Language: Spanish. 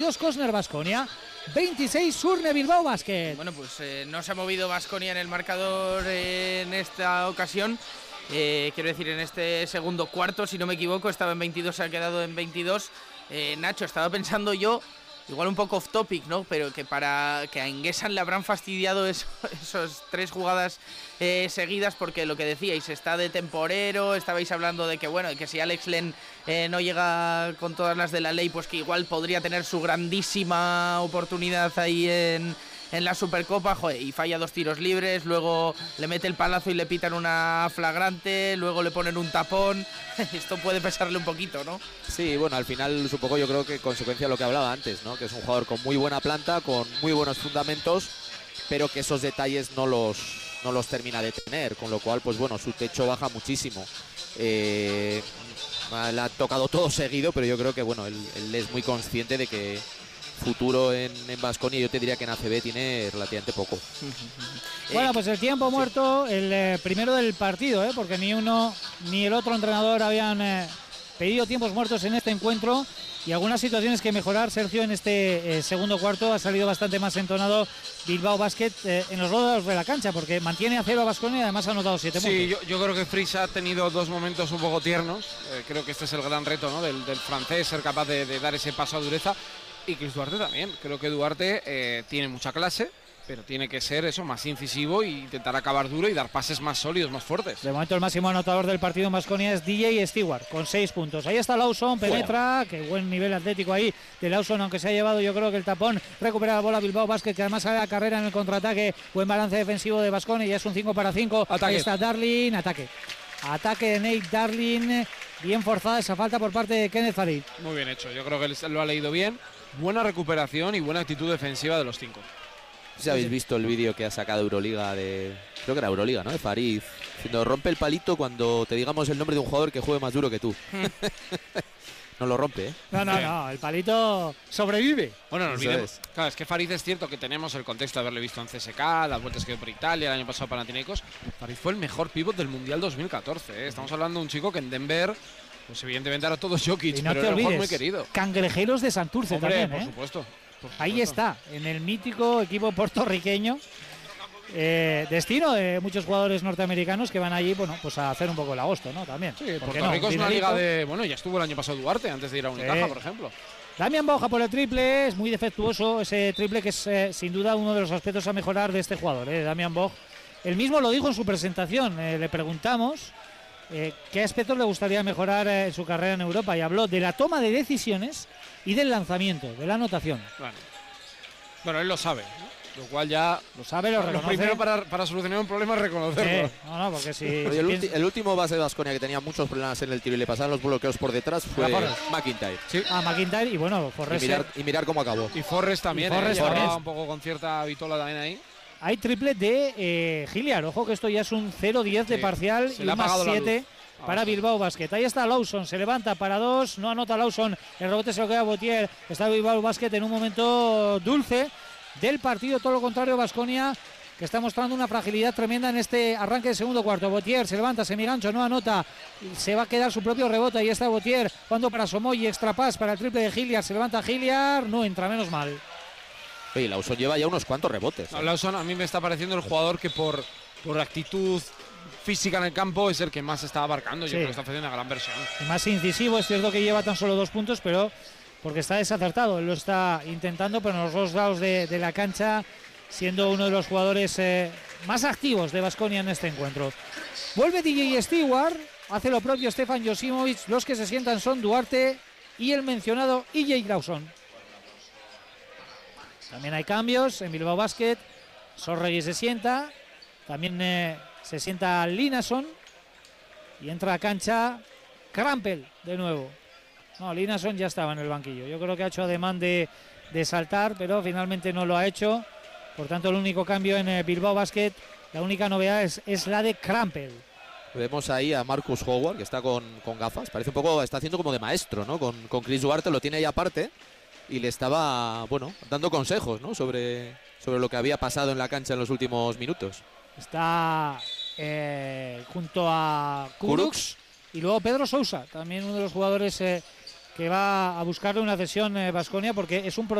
22 Kosner Baskonia, 26 Surne Bilbao Basket. Bueno, pues no se ha movido Baskonia en el marcador en esta ocasión. Quiero decir, en este segundo cuarto, si no me equivoco, estaba en 22, se ha quedado en 22. Nacho, estaba pensando yo, igual un poco off topic, ¿no? Pero que para que a Enguesan le habrán fastidiado esos 3 jugadas seguidas, porque lo que decíais, está de temporero, estabais hablando de que, bueno, que si Alex Len no llega con todas las de la ley, pues que igual podría tener su grandísima oportunidad ahí en la Supercopa, joder, y falla 2 tiros libres, luego le mete el palazo y le pitan una flagrante, luego le ponen un tapón. Esto puede pesarle un poquito, ¿no? Sí, bueno, al final supongo, yo creo que consecuencia de lo que hablaba antes, ¿no? Que es un jugador con muy buena planta, con muy buenos fundamentos, pero que esos detalles no los termina de tener, con lo cual, pues bueno, su techo baja muchísimo. Le ha tocado todo seguido, pero yo creo que, bueno, él es muy consciente de que futuro en Baskonia, yo te diría que en ACB tiene relativamente poco. Bueno, pues el tiempo muerto, el primero del partido, porque ni uno ni el otro entrenador habían pedido tiempos muertos en este encuentro, y algunas situaciones que mejorar. Sergio, en este segundo cuarto ha salido bastante más entonado Bilbao Basket en los lados de la cancha, porque mantiene a 0 a Baskonia y además ha anotado 7 puntos. Sí, yo creo que Fris ha tenido 2 momentos un poco tiernos. Creo que este es el gran reto, ¿no? del francés, ser capaz de dar ese paso a dureza. Y Chris Duarte también. Creo que Duarte tiene mucha clase, pero tiene que ser eso, más incisivo e intentar acabar duro y dar pases más sólidos, más fuertes. De momento el máximo anotador del partido en Baskonia es DJ Stewart, con 6 puntos. Ahí está Lawson, penetra, qué buen nivel atlético ahí de Lawson, aunque se ha llevado, yo creo que el tapón. Recupera la bola Bilbao Basket, que además sale a carrera en el contraataque. Buen balance defensivo de Baskonia, ya es un 5 para 5. Ahí está Darling, ataque de Nate Darling, bien forzada esa falta por parte de Kenneth Farid. Muy bien hecho, yo creo que lo ha leído bien. Buena recuperación y buena actitud defensiva de los 5. Si habéis visto el vídeo que ha sacado Euroliga creo que era Euroliga, ¿no? De Farid, diciendo: rompe el palito cuando te digamos el nombre de un jugador que juegue más duro que tú. No lo rompe, ¿eh? No, el palito sobrevive. Bueno, no olvidemos. Claro, es que Farid, es cierto que tenemos el contexto de haberle visto en CSK, las vueltas que dio por Italia, el año pasado Panathinaikos. Farid fue el mejor pívot del Mundial 2014, ¿eh? Estamos hablando de un chico que en Denver, pues evidentemente era todo Jokic, y no pero te era olvides, muy querido. Cangrejeros de Santurce. Hombre, también, por supuesto. Ahí está, en el mítico equipo puertorriqueño. Destino de muchos jugadores norteamericanos que van allí, bueno, pues a hacer un poco el agosto, ¿no? También. Sí, Puerto Rico es una liga de... Bueno, ya estuvo el año pasado Duarte, antes de ir a Unicaja, por ejemplo. Damián Boja por el triple, es muy defectuoso ese triple, que es sin duda uno de los aspectos a mejorar de este jugador, Damián Boja. Él mismo lo dijo en su presentación, le preguntamos qué aspectos le gustaría mejorar en su carrera en Europa, y habló de la toma de decisiones y del lanzamiento, de la anotación. Bueno, él lo sabe, ¿no? Lo cual ya lo sabe, lo reconoce. Lo primero para solucionar un problema es reconocerlo. No, porque si el último base de Baskonia que tenía muchos problemas en el tiro y le pasaban los bloqueos por detrás fue McIntyre. Sí. McIntyre, y bueno, Forrest. Y mirar cómo acabó. Y Forrest también, estaba un poco con cierta vitola también ahí. Hay triple de Hilliard, ojo que esto ya es un 0-10 de parcial y más 7 para Bilbao Basket. Ahí está Lawson, se levanta para 2, no anota Lawson, el rebote se lo queda a Botier. Está Bilbao Basket en un momento dulce del partido, todo lo contrario Baskonia, que está mostrando una fragilidad tremenda en este arranque de segundo cuarto. Botier se levanta, semigancho, no anota, se va a quedar su propio rebote. Ahí está Botier, cuando para Somoy, extra pass para el triple de Hilliard, se levanta Hilliard, no entra, menos mal. Oye, Lawson lleva ya unos cuantos rebotes. Lawson a mí me está pareciendo el jugador que por actitud física en el campo es el que más está abarcando. Yo creo que está haciendo una gran versión. Y más incisivo, es cierto que lleva tan solo 2 puntos, pero porque está desacertado, él lo está intentando, pero en los 2 lados de la cancha, siendo uno de los jugadores más activos de Baskonia en este encuentro. Vuelve DJ Stewart, hace lo propio Stefan Josimovic, los que se sientan son Duarte y el mencionado EJ Lawson. También hay cambios en Bilbao Basket, Sorregui se sienta, también se sienta Linason y entra a cancha Krampel de nuevo. No, Linason ya estaba en el banquillo. Yo creo que ha hecho ademán de saltar, pero finalmente no lo ha hecho. Por tanto, el único cambio en Bilbao Basket, la única novedad es la de Krampel. Vemos ahí a Marcus Howard, que está con gafas. Parece un poco, está haciendo como de maestro, ¿no? Con Chris Duarte, lo tiene ahí aparte. Y le estaba, bueno, dando consejos, ¿no? Sobre lo que había pasado en la cancha en los últimos minutos. Está junto a Kurucs y luego Pedro Sousa, también uno de los jugadores que va a buscarle una cesión Baskonia, porque es un